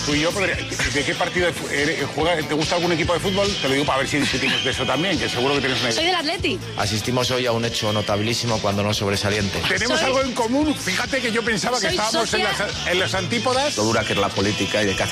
tú y yo, ¿de qué partido juegas? ¿Te gusta algún equipo de fútbol? Te lo digo para ver si discutimos de eso también, que seguro que tienes una idea. Soy del Atleti. Asistimos hoy a un hecho notabilísimo cuando no sobresaliente. Tenemos algo en común. Fíjate que yo pensaba que estábamos en las antípodas. Lo dura que es la política y de qué